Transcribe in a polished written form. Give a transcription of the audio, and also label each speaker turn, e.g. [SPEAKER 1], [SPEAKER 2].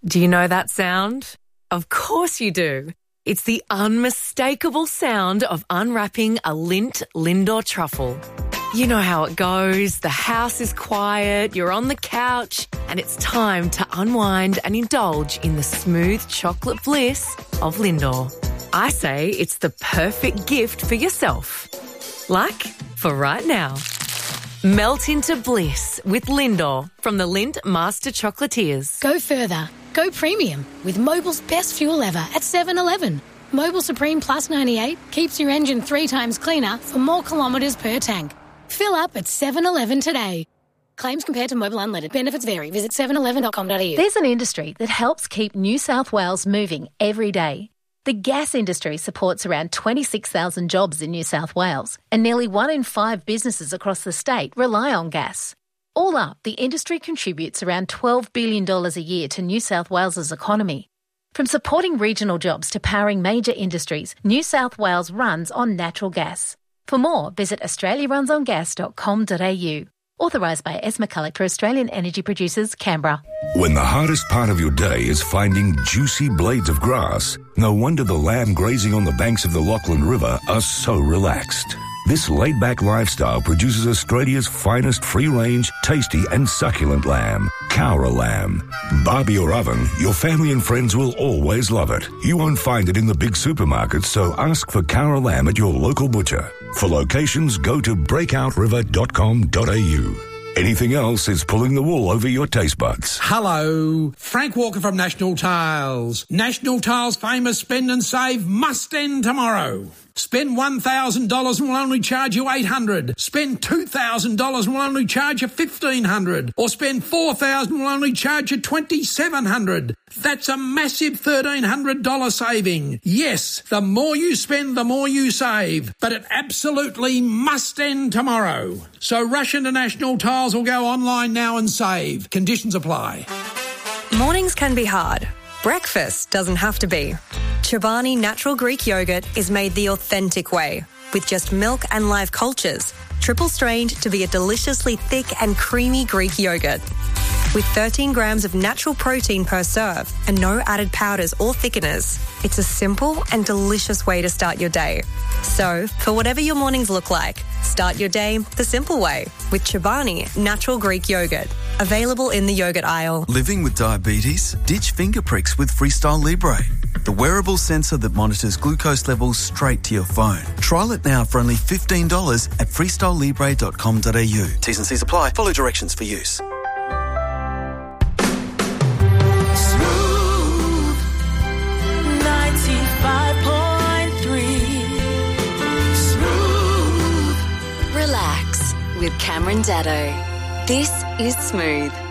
[SPEAKER 1] Do you know that sound? Of course you do. It's the unmistakable sound of unwrapping a Lindt Lindor truffle. You know how it goes. The house is quiet, you're on the couch, and it's time to unwind and indulge in the smooth chocolate bliss of Lindor. I say it's the perfect gift for yourself. Like for right now. Melt into bliss with Lindor from the Lindt Master Chocolatiers.
[SPEAKER 2] Go further. Go premium with Mobil's best fuel ever at 7-Eleven. Mobil Supreme Plus 98 keeps your engine 3 times cleaner for more kilometres per tank. Fill up at 7-Eleven today. Claims compared to Mobil Unleaded. Benefits vary. Visit 7eleven.com.au.
[SPEAKER 3] There's an industry that helps keep New South Wales moving every day. The gas industry supports around 26,000 jobs in New South Wales, and nearly 1 in 5 businesses across the state rely on gas. All up, the industry contributes around $12 billion a year to New South Wales's economy. From supporting regional jobs to powering major industries, New South Wales runs on natural gas. For more, visit australiarunsongas.com.au. Authorised by Esma Cullick for Australian Energy Producers, Canberra.
[SPEAKER 4] When the hardest part of your day is finding juicy blades of grass, no wonder the lamb grazing on the banks of the Lachlan River are so relaxed. This laid-back lifestyle produces Australia's finest free-range, tasty and succulent lamb, Cowra lamb. Barbie or oven, your family and friends will always love it. You won't find it in the big supermarkets, so ask for Cowra lamb at your local butcher. For locations, go to breakoutriver.com.au. Anything else is pulling the wool over your taste buds.
[SPEAKER 5] Hello, Frank Walker from National Tiles. National Tiles' famous spend and save must end tomorrow. Spend $1,000 and we'll only charge you $800. Spend $2,000 and we'll only charge you $1,500. Or spend $4,000 and we'll only charge you $2,700. That's a massive $1,300 saving. Yes, the more you spend, the more you save. But it absolutely must end tomorrow. So rush into National Tiles or go online now and save. Conditions apply.
[SPEAKER 6] Mornings can be hard. Breakfast doesn't have to be. Chobani Natural Greek Yogurt is made the authentic way, with just milk and live cultures, triple strained to be a deliciously thick and creamy Greek yogurt. With 13 grams of natural protein per serve and no added powders or thickeners, it's a simple and delicious way to start your day. So, for whatever your mornings look like, start your day the simple way with Chobani Natural Greek Yogurt. Available in the yogurt aisle.
[SPEAKER 7] Living with diabetes? Ditch finger pricks with Freestyle Libre, the wearable sensor that monitors glucose levels straight to your phone. Trial it now for only $15 at freestylelibre.com.au. T's and C's apply. Follow directions for use.
[SPEAKER 8] Relax with Cameron Daddo. This is Smooth.